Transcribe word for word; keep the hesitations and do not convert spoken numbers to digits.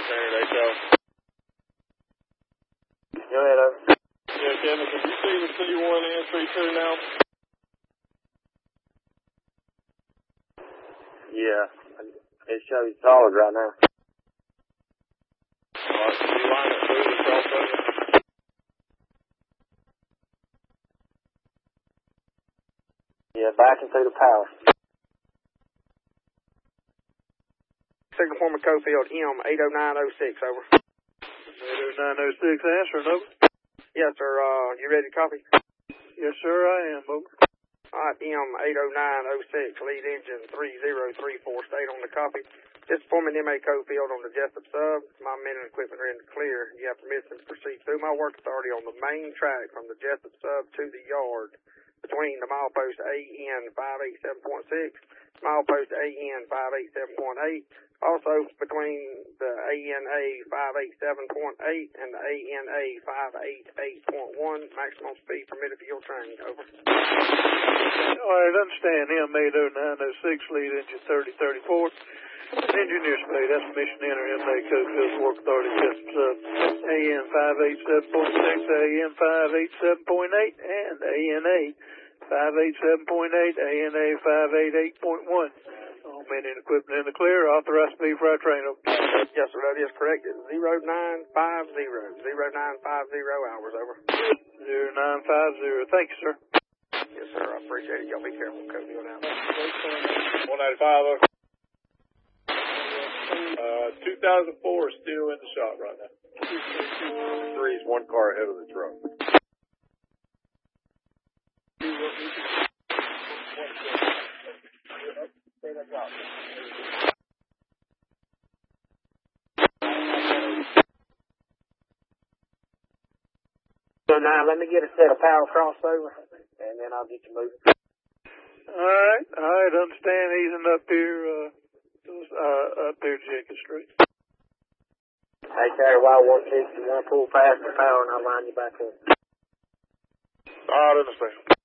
Standard H L. Go ahead, over. Yeah, Kevin, can you see the C one and C two now? Yeah, it shows solid right now. Alright, can you line it through the cross over? Yeah, backing through the power. Signal Foreman Cofield, M eight oh nine oh six, over. eight oh nine oh six, answering, over. Yes, sir. Uh, you ready to copy? Yes, sir, I am, over. Alright, M eight oh nine oh six, lead engine three zero three four, stayed on the copy. This is Foreman M A Cofield on the Jessup sub. My men and equipment are in the clear. You have permission to proceed through my work authority on the main track from the Jessup sub to the yard between the milepost A N five eighty-seven point six, milepost A N five eighty-seven point eight, also between the A N A five eighty-seven point eight and the A N A five eighty-eight point one. Maximum speed permitted for your train, over. All right, understand, M eight oh nine oh six, lead engine thirty thirty-four. Engineer speed, that's permission to enter M A Cofield work authority, Jessup sub, A N five eighty-seven point six, A N five eighty-seven point eight, and A N A five eighty-seven point eight, A N A five eighty-eight point one. All men and equipment in the clear. Authorized speed for our train, over. Yes, sir, that is correct. It's zero nine five zero, zero nine five zero hours, over. zero nine five zero, thank you, sir. Yes, sir, I appreciate it. Y'all be careful. Cofield out. one ninety-five, over. Uh, two thousand four is still in the shop right now. Three is one car ahead of the truck. So now let me get a set of power crossover, and then I'll get you moving. All right, all right, understand easing up here, uh, uh, up there Jenkins Street. Hey, Terry, while one sixty, you want to pull past the power and I'll line you back in. All right, understand.